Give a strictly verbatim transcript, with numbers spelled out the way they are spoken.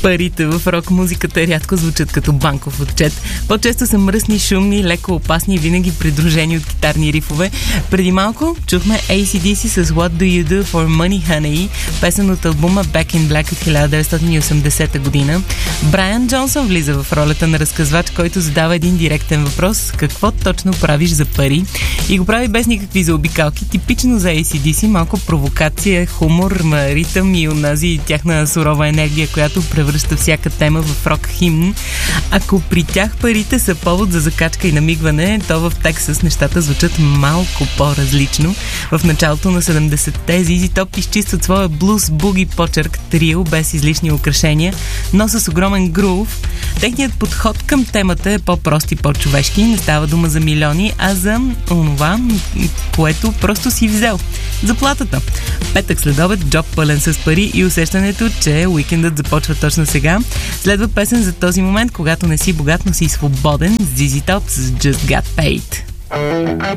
Парите в рок-музиката рядко звучат като банков отчет. По-често са мръсни, шумни, леко опасни и винаги придружени от гитарни рифове. Преди малко чухме Ей Си Ди Си с What Do You Do For Money Honey, песен от албума Back in Black от хиляда деветстотин и осемдесета година. Брайан Джонсън влиза в ролята на разказвач, който задава един директен въпрос: какво точно правиш за пари? И го прави без никакви заобикалки. Типично за Ей Си Ди Си, малко провокация, хумор, ритъм и онази тяхна сурова енергия, която превръща всяка тема в рок химн. Ако при тях парите са повод за закачка и намигване, то в Тексас нещата звучат малко по-различно. В началото на седемдесетте Зизи Топ изчистват своя блуз буги почерк трио без излишни украшения, но с огромен грув. Техният подход към темата е по-прост и по-човешки. Не става дума за милиони, а за онова, което просто си взел. Заплатата. Петък следобед, джоб пълен с пари и усещането, че уикендът започва точно сега. Следва песен за този момент, когато не си богат, но си свободен, с Зизи Топ с Just Got Paid.